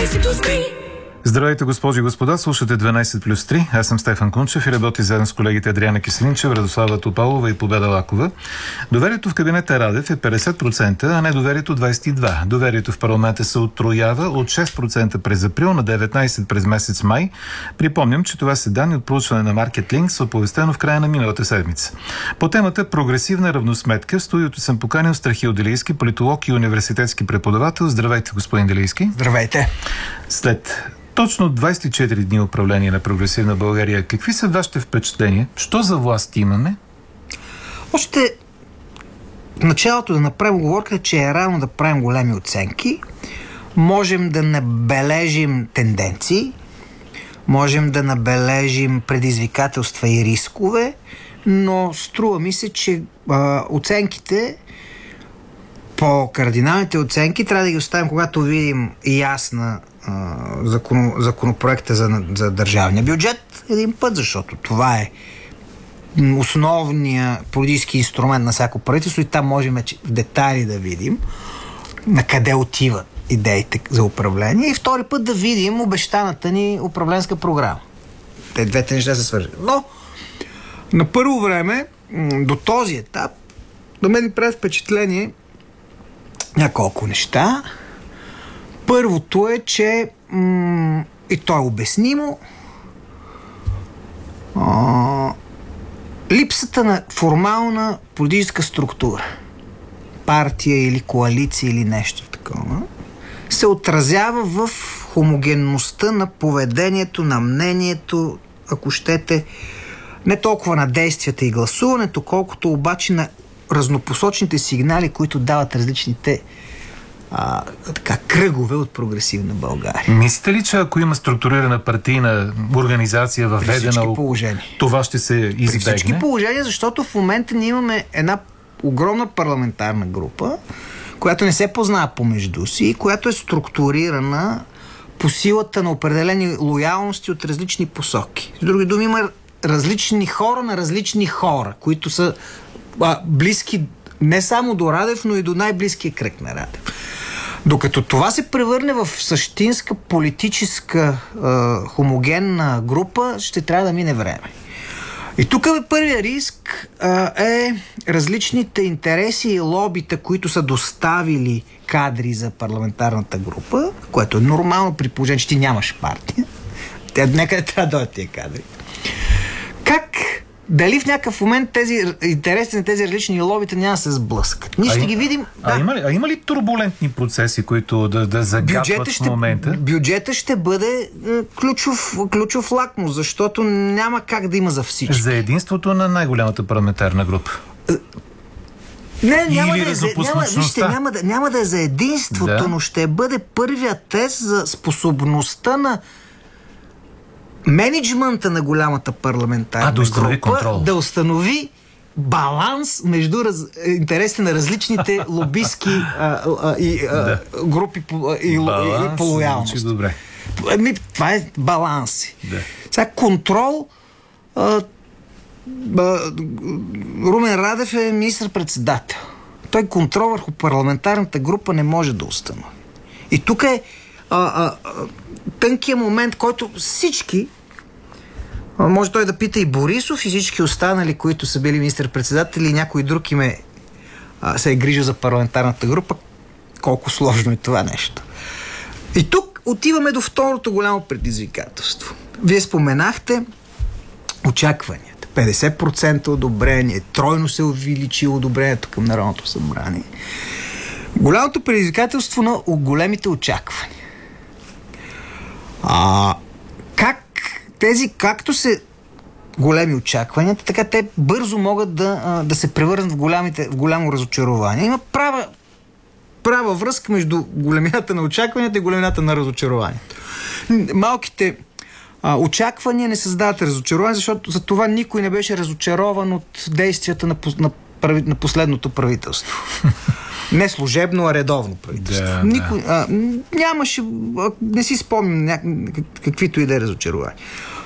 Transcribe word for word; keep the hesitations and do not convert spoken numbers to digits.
дванайсет плюс три. Здравейте, госпожи и господа, слушате дванайсет плюс три. Аз съм Стефан Кунчев и работи заедно с колегите Адриана Киселинчева, Радослава Топалова и Победа Лакова. Доверието в кабинета Радев е петдесет процента, а недоверието двайсет и два процента. Доверието в парламента се оттроява от шест процента през април на деветнайсет процента през месец май. Припомням, че това са данни от проучване на Market Links, оповестено в края на миналата седмица. По темата прогресивна равносметка в студиото съм поканил Страхил Делийски, политолог и университетски преподавател. Здравейте, господин Делийски. Здравейте. След точно двайсет и четири дни управление на Прогресивна България, какви са вашите впечатления? Що за власт имаме? Още в началото да направим оговорка, че е рано да правим големи оценки. Можем да набележим тенденции, можем да набележим предизвикателства и рискове, но струва ми се, че а, оценките, по кардиналните оценки, трябва да ги оставим, когато видим ясна Закон, законопроекта за, за държавния бюджет един път, защото това е основният политически инструмент на всяко правителство и там можем в детайли да видим на къде отиват идеите за управление и втори път да видим обещаната ни управленска програма. Те двете неща се свържат. Но на първо време, до този етап, до мен ми прави впечатление няколко неща. Първото е, че м- и то е обяснимо, а, липсата на формална политическа структура, партия или коалиция или нещо такова, се отразява в хомогенността на поведението, на мнението, ако щете, не толкова на действията и гласуването, колкото обаче на разнопосочните сигнали, които дават различните А, така, кръгове от Прогресивна България. Мислите ли, че ако има структурирана партийна организация въведена, това ще се избегне? При всички положения, защото в момента ние имаме една огромна парламентарна група, която не се познава помежду си, която е структурирана по силата на определени лоялности от различни посоки. С други думи, има различни хора на различни хора, които са а, близки не само до Радев, но и до най-близкия кръг на Радев. Докато това се превърне в същинска политическа е, хомогенна група, ще трябва да мине време. И тук първият риск е, е различните интереси и лобита, които са доставили кадри за парламентарната група, което е нормално при положение, че ти нямаш партия. Те някъде трябва да дойдат тия кадри. Как дали в някакъв момент тези интереси на тези различни лобита няма да се сблъскат? Ние а ще им, ги видим. А, да. има ли, а има ли турбулентни процеси, които да, да загатват в момента? Бюджета ще бъде ключов, ключов лакмус, защото няма как да има за всички. За единството на най-голямата парламентарна група. Не, няма да, е за, няма, вижте, няма, да, няма да е за единството, да. Но ще бъде първият тест за способността на мениджмънта на голямата парламентарна а, да група контрол. Да установи баланс между раз, интересите на различните лобистки а, а, и, а, да. групи по, и, баланс, и по лоялност. Добре. Това е баланс. Да. Сега контрол. А, а, Румен Радев е министър-председател. Той контрол върху парламентарната група не може да установи. И тук е а, а, тънкият момент, който всички, може той да пита и Борисов и всички останали, които са били министър-председатели и някой друг им е, а, се е грижил за парламентарната група, колко сложно е това нещо. И тук отиваме до второто голямо предизвикателство. Вие споменахте очакванията. петдесет процента одобрение, тройно се увеличи одобрението към Народното събрание. Голямото предизвикателство на големите очаквания. А, как тези, както се големи очакванията, така те бързо могат да, да се превърнат в, голямите, в голямо разочарование. Има права, права връзка между големината на очакванията и големината на разочарованието. Малките а, очаквания не създават разочарование, защото за това никой не беше разочарован от действията на, на, на последното правителство. Не служебно, а редовно правителство. Да, Никой, да. А, нямаше, а, не си спомням ня, каквито и да е разочарования.